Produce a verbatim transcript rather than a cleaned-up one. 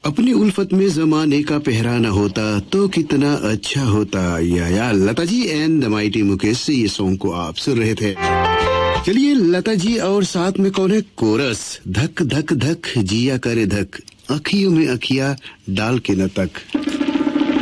अपनी उल्फत में जमाने का पहरा न होता तो कितना अच्छा होता। या, या Lata ji and the mighty Mukesh से ये सॉन्ग को आप सुन रहे थे। चलिए लता जी और साथ में कौन है कोरस। धक धक धक जिया करे धक, अखियों में अखिया डाल के न तक।